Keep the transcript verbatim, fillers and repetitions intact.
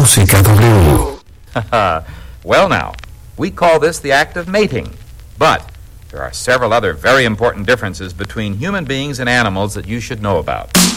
Música W. Well now, we call this the act of mating, but there are several other very important differences between human beings and animals that you should know about.